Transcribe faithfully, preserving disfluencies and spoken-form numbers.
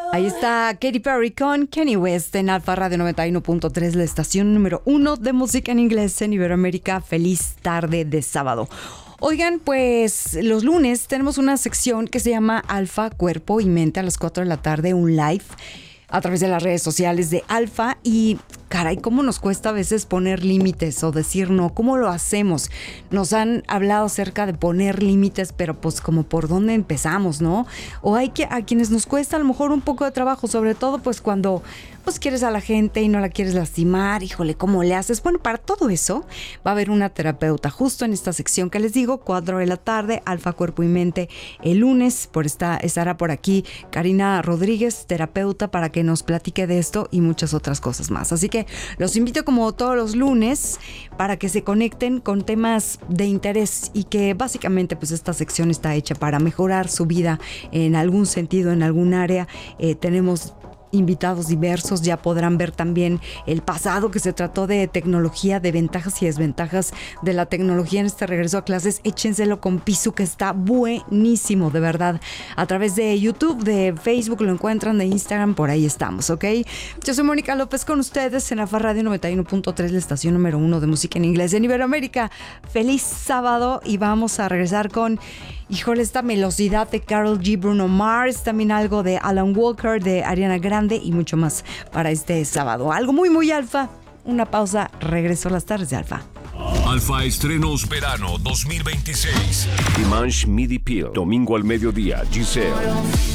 Ahí está Katy Perry con Kanye West en Alfa Radio noventa y uno punto tres, la estación número uno de música en inglés en Iberoamérica. Feliz tarde de sábado. Oigan, pues los lunes tenemos una sección que se llama Alfa, Cuerpo y Mente a las cuatro de la tarde, un live a través de las redes sociales de Alfa. Y caray, cómo nos cuesta a veces poner límites o decir no, ¿cómo lo hacemos? Nos han hablado acerca de poner límites, pero pues como por dónde empezamos, ¿no? O hay que a quienes nos cuesta a lo mejor un poco de trabajo, sobre todo pues cuando pues quieres a la gente y no la quieres lastimar, híjole, ¿cómo le haces? Bueno, para todo eso va a haber una terapeuta justo en esta sección que les digo, cuatro de la tarde, Alfa, Cuerpo y Mente, el lunes, por esta, estará por aquí Karina Rodríguez, terapeuta, para que nos platique de esto y muchas otras cosas más. Así que los invito como todos los lunes para que se conecten con temas de interés y que básicamente pues esta sección está hecha para mejorar su vida en algún sentido, en algún área. Eh, tenemos invitados diversos, ya podrán ver también el pasado que se trató de tecnología, de ventajas y desventajas de la tecnología en este regreso a clases. Échenselo con Pisu, que está buenísimo, de verdad. A través de YouTube, de Facebook lo encuentran, de Instagram, por ahí estamos, ¿ok? Yo soy Mónica López con ustedes en Alfa Radio noventa y uno punto tres, la estación número uno de música en inglés en Iberoamérica. Feliz sábado y vamos a regresar con, híjole, esta velocidad de Karol G, Bruno Mars, también algo de Alan Walker, de Ariana Grande y mucho más para este sábado. Algo muy, muy alfa. Una pausa, regreso a las tardes de Alfa. Alfa Estrenos Verano dos mil veintiséis. Dimanche Midi Peel, domingo al mediodía, Giselle.